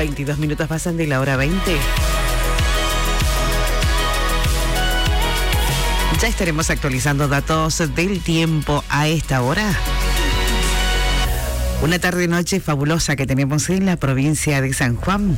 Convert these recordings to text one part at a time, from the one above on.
22 minutos pasan de la hora 20. Ya estaremos actualizando datos del tiempo a esta hora. Una tarde-noche fabulosa que tenemos en la provincia de San Juan.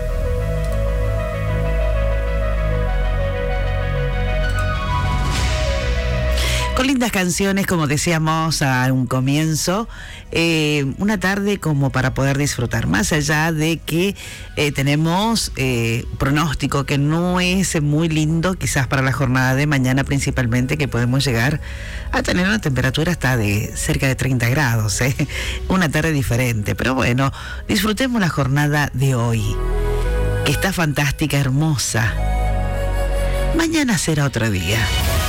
Con lindas canciones, como decíamos a un comienzo, una tarde como para poder disfrutar, más allá de que tenemos pronóstico que no es muy lindo, quizás para la jornada de mañana principalmente, que podemos llegar a tener una temperatura hasta de cerca de 30 grados, una tarde diferente, pero bueno, disfrutemos la jornada de hoy, que está fantástica, hermosa. Mañana será otro día.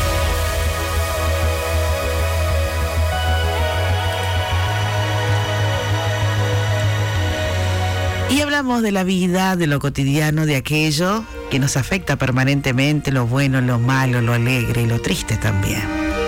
Y hablamos de la vida, de lo cotidiano, de aquello que nos afecta permanentemente, lo bueno, lo malo, lo alegre y lo triste también.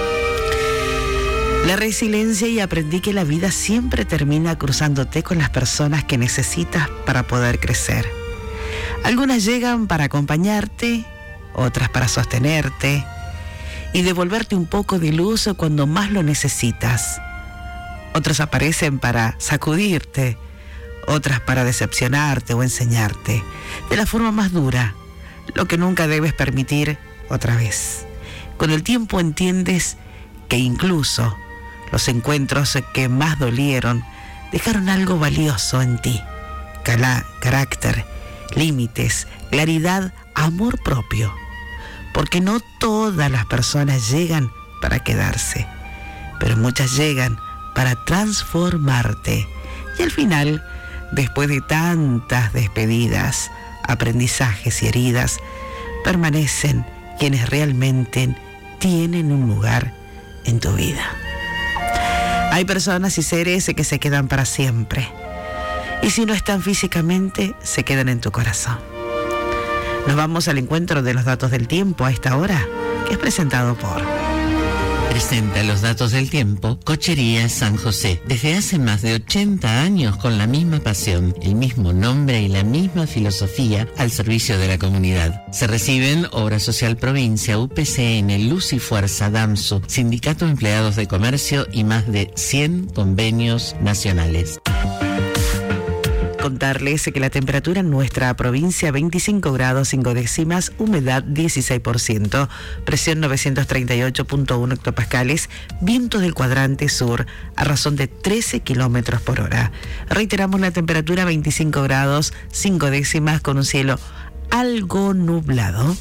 La resiliencia, y aprendí que la vida siempre termina cruzándote con las personas que necesitas para poder crecer. Algunas llegan para acompañarte, otras para sostenerte y devolverte un poco de luz cuando más lo necesitas. Otras aparecen para sacudirte, otras para decepcionarte o enseñarte de la forma más dura, lo que nunca debes permitir otra vez. Con el tiempo entiendes que incluso los encuentros que más dolieron dejaron algo valioso en ti: carácter, límites, claridad, amor propio. Porque no todas las personas llegan para quedarse, pero muchas llegan para transformarte. Y al final, después de tantas despedidas, aprendizajes y heridas, permanecen quienes realmente tienen un lugar en tu vida. Hay personas y seres que se quedan para siempre, y si no están físicamente, se quedan en tu corazón. Nos vamos al encuentro de los datos del tiempo a esta hora, que es presentado por... Presenta los datos del tiempo Cochería San José. Desde hace más de 80 años, con la misma pasión, el mismo nombre y la misma filosofía al servicio de la comunidad. Se reciben Obra Social Provincia, UPCN, Luz y Fuerza, DAMSU, Sindicato de Empleados de Comercio y más de 100 convenios nacionales. Contarles que la temperatura en nuestra provincia 25 grados 5 décimas, humedad 16%, presión 938.1 hectopascales, viento del cuadrante sur a razón de 13 kilómetros por hora. Reiteramos la temperatura 25 grados 5 décimas con un cielo algo nublado.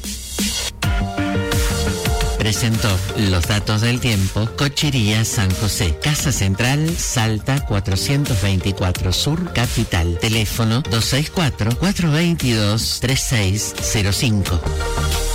Presentó los datos del tiempo Cochería San José, Casa Central, Salta 424 Sur, Capital. Teléfono 264-422-3605.